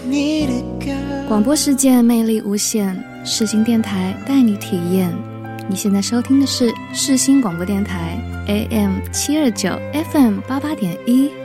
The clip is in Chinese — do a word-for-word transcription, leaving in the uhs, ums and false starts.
广播世界魅力无限，世新电台带你体验。你现在收听的是世新广播电台 A M 七二九 F M 八八点一，